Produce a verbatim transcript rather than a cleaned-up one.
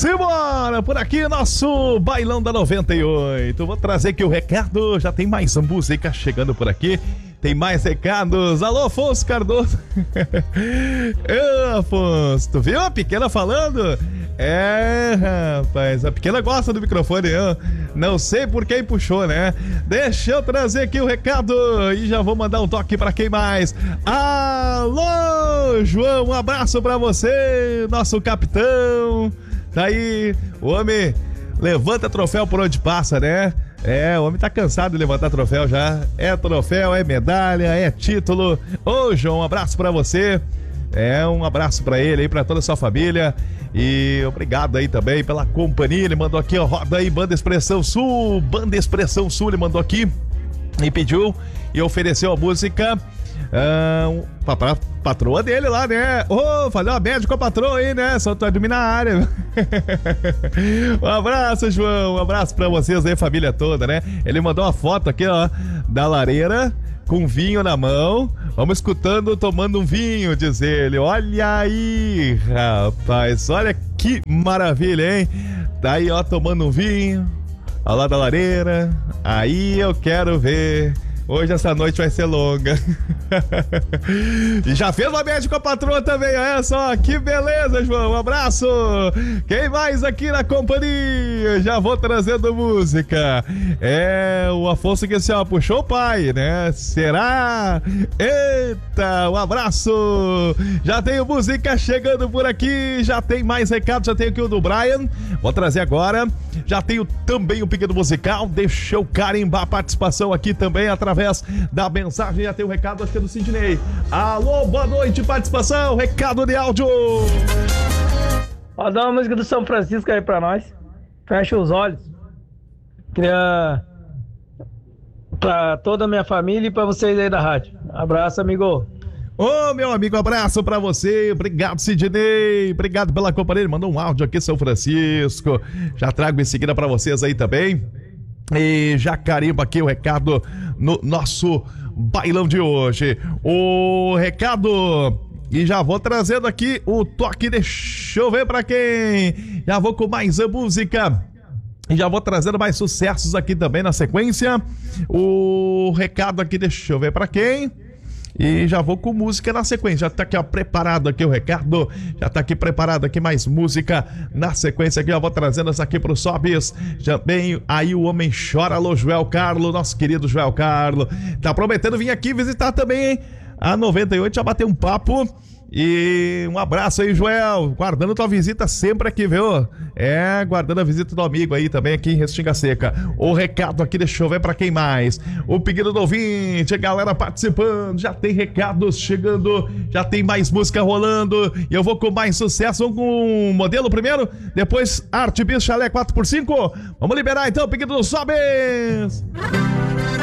Simbora, por aqui nosso Bailão da noventa e oito. Vou trazer aqui o recado, já tem mais música chegando por aqui. Tem mais recados. Alô, Afonso Cardoso. Ô, Afonso, tu viu a pequena falando? É, rapaz, a pequena gosta do microfone, eu não sei por quem puxou, né? Deixa eu trazer aqui o recado e já vou mandar um toque pra quem mais. Alô, João, um abraço pra você, nosso capitão. Tá aí, o homem levanta troféu por onde passa, né? É, o homem tá cansado de levantar troféu já. É troféu, é medalha, é título. Ô, João, um abraço pra você. É, um abraço pra ele aí, pra toda a sua família. E obrigado aí também pela companhia. Ele mandou aqui, ó, roda aí, Banda Expressão Sul. Banda Expressão Sul, ele mandou aqui e pediu e ofereceu a música ah, pra, pra patroa dele lá, né? Ô, oh, fazer uma média com a patroa aí, né? Só tô admin na área. Um abraço, João. Um abraço pra vocês aí, família toda, né? Ele mandou uma foto aqui, ó, da lareira com vinho na mão. Vamos escutando, tomando um vinho, diz ele. Olha aí, rapaz. Olha que maravilha, hein? Tá aí, ó, tomando um vinho ao lado da lareira. Aí eu quero ver. Hoje essa noite vai ser longa. E já fez uma média com a patroa também, olha só, que beleza, João, um abraço. Quem mais aqui na companhia? Já vou trazendo música. É, o Afonso que assim, ó, puxou o pai, né? Será? Eita, um abraço. Já tenho música chegando por aqui, já tem mais recados, já tenho aqui o do Brian. Vou trazer agora. Já tenho também o pedido musical, deixa eu carimbar a participação aqui também através da mensagem. Já tem o recado, acho que é do Sidney. Alô, boa noite, participação, recado de áudio. Ó, dá uma música do São Francisco aí pra nós. Fecha os olhos. Queria pra toda a minha família e pra vocês aí da rádio. Abraço, amigo. Ô, oh, meu amigo, abraço pra você. Obrigado, Sidney. Obrigado pela companhia. Ele mandou um áudio aqui, São Francisco. Já trago em seguida pra vocês aí também. E já carimba aqui o recado no nosso bailão de hoje. O recado. E já vou trazendo aqui o toque. Deixa eu ver pra quem. Já vou com mais a música. E já vou trazendo mais sucessos aqui também na sequência. O recado aqui, deixa eu ver pra quem. E já vou com música na sequência. Já tá aqui, ó, preparado aqui o recado. Já tá aqui preparado aqui mais música na sequência aqui. Eu vou trazendo essa aqui pro Sobis. Já bem, aí o homem chora. Alô, Joel Carlo, nosso querido Joel Carlo. Tá prometendo vir aqui visitar também, hein? A noventa e oito, já bater um papo. E um abraço aí, Joel, guardando tua visita sempre aqui, viu? É, guardando a visita do amigo aí também aqui em Restinga Seca. O recado aqui, deixa eu ver pra quem mais. O pedido do ouvinte, a galera participando, já tem recados chegando, já tem mais música rolando. E eu vou com mais sucesso. Vamos com o modelo primeiro, depois Arte Bis Chalé quatro por cinco. Vamos liberar então o pedido do Sobes.